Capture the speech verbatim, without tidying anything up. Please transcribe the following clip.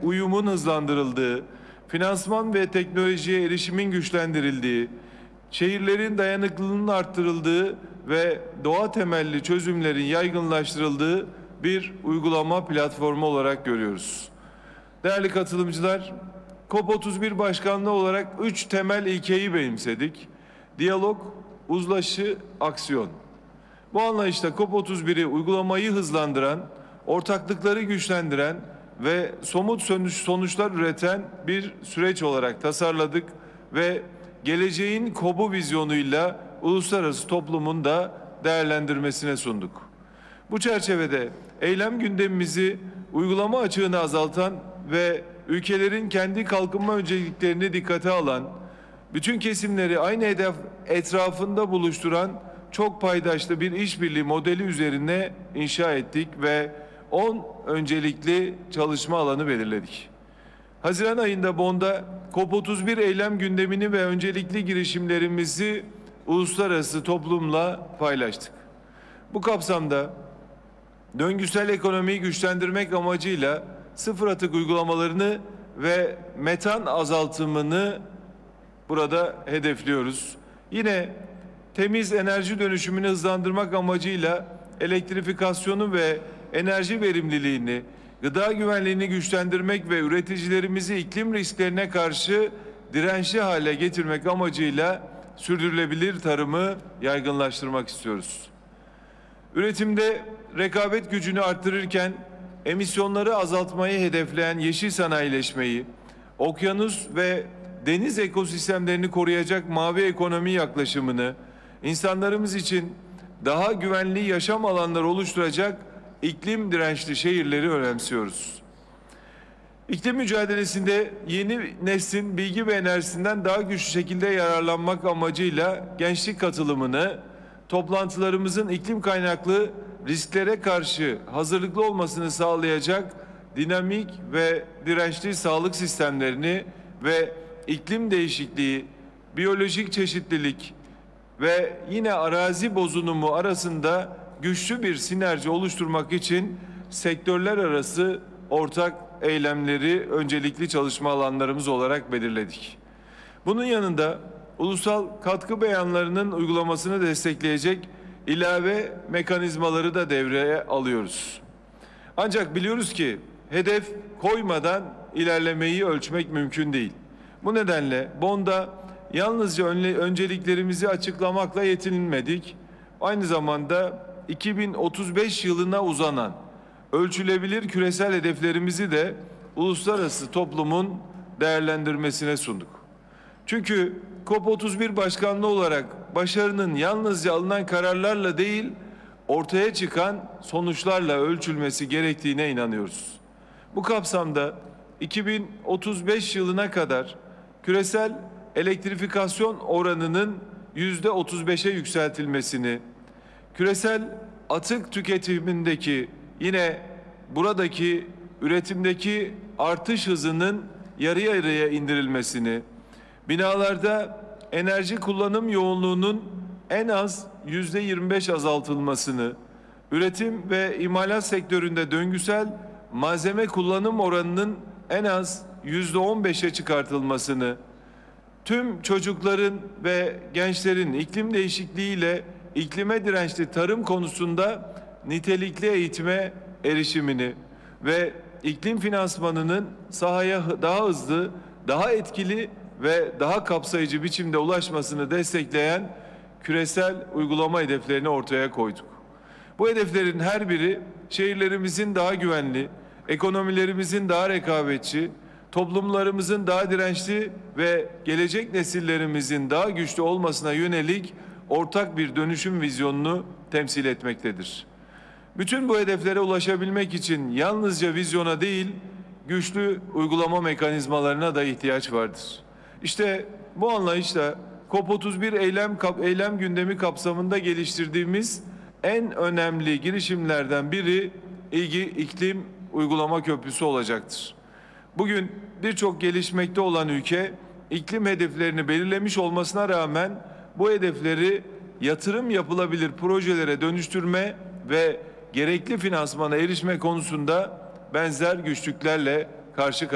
uyumun hızlandırıldığı, finansman ve teknolojiye erişimin güçlendirildiği, şehirlerin dayanıklılığının arttırıldığı ve doğa temelli çözümlerin yaygınlaştırıldığı bir uygulama platformu olarak görüyoruz. Değerli katılımcılar, COP otuz bir Başkanlığı olarak üç temel ilkeyi benimsedik. Diyalog, uzlaşı, aksiyon. Bu anlayışla COP otuz biri uygulamayı hızlandıran, ortaklıkları güçlendiren ve somut sonuçlar üreten bir süreç olarak tasarladık ve geleceğin COP'u vizyonuyla uluslararası toplumun da değerlendirmesine sunduk. Bu çerçevede eylem gündemimizi uygulama açığını azaltan ve ülkelerin kendi kalkınma önceliklerini dikkate alan, bütün kesimleri aynı hedef etrafında buluşturan çok paydaşlı bir işbirliği modeli üzerine inşa ettik ve on öncelikli çalışma alanı belirledik. Haziran ayında Bonn'da COP otuz bir eylem gündemini ve öncelikli girişimlerimizi uluslararası toplumla paylaştık. Bu kapsamda döngüsel ekonomiyi güçlendirmek amacıyla sıfır atık uygulamalarını ve metan azaltımını burada hedefliyoruz. Yine temiz enerji dönüşümünü hızlandırmak amacıyla elektrifikasyonu ve enerji verimliliğini, gıda güvenliğini güçlendirmek ve üreticilerimizi iklim risklerine karşı dirençli hale getirmek amacıyla sürdürülebilir tarımı yaygınlaştırmak istiyoruz. Üretimde rekabet gücünü arttırırken emisyonları azaltmayı hedefleyen yeşil sanayileşmeyi, okyanus ve deniz ekosistemlerini koruyacak mavi ekonomi yaklaşımını, insanlarımız için daha güvenli yaşam alanları oluşturacak iklim dirençli şehirleri önemsiyoruz. İklim mücadelesinde yeni neslin bilgi ve enerjisinden daha güçlü şekilde yararlanmak amacıyla gençlik katılımını, toplantılarımızın iklim kaynaklı risklere karşı hazırlıklı olmasını sağlayacak dinamik ve dirençli sağlık sistemlerini ve iklim değişikliği, biyolojik çeşitlilik ve yine arazi bozunumu arasında güçlü bir sinerji oluşturmak için sektörler arası ortak eylemleri öncelikli çalışma alanlarımız olarak belirledik. Bunun yanında ulusal katkı beyanlarının uygulamasını destekleyecek ilave mekanizmaları da devreye alıyoruz. Ancak biliyoruz ki hedef koymadan ilerlemeyi ölçmek mümkün değil. Bu nedenle Bonn'da yalnızca önceliklerimizi açıklamakla yetinmedik. Aynı zamanda iki bin otuz beş yılına uzanan ölçülebilir küresel hedeflerimizi de uluslararası toplumun değerlendirmesine sunduk. Çünkü COP otuz bir Başkanlığı olarak başarının yalnızca alınan kararlarla değil, ortaya çıkan sonuçlarla ölçülmesi gerektiğine inanıyoruz. Bu kapsamda iki bin otuz beş yılına kadar küresel elektrifikasyon oranının yüzde otuz beşe yükseltilmesini, küresel atık tüketimindeki yine buradaki üretimdeki artış hızının yarı yarıya indirilmesini, binalarda enerji kullanım yoğunluğunun en az yüzde yirmi beş azaltılmasını, üretim ve imalat sektöründe döngüsel malzeme kullanım oranının en az yüzde on beşe çıkartılmasını, tüm çocukların ve gençlerin iklim değişikliğiyle iklime dirençli tarım konusunda nitelikli eğitime erişimini ve iklim finansmanının sahaya daha hızlı, daha etkili ve daha kapsayıcı biçimde ulaşmasını destekleyen küresel uygulama hedeflerini ortaya koyduk. Bu hedeflerin her biri şehirlerimizin daha güvenli, ekonomilerimizin daha rekabetçi, toplumlarımızın daha dirençli ve gelecek nesillerimizin daha güçlü olmasına yönelik ortak bir dönüşüm vizyonunu temsil etmektedir. Bütün bu hedeflere ulaşabilmek için yalnızca vizyona değil, güçlü uygulama mekanizmalarına da ihtiyaç vardır. İşte bu anlayışla COP otuz bir eylem, eylem gündemi kapsamında geliştirdiğimiz en önemli girişimlerden biri ilgi iklim uygulama köprüsü olacaktır. Bugün birçok gelişmekte olan ülke iklim hedeflerini belirlemiş olmasına rağmen bu hedefleri yatırım yapılabilir projelere dönüştürme ve gerekli finansmana erişme konusunda benzer güçlüklerle karşı karşıyayız.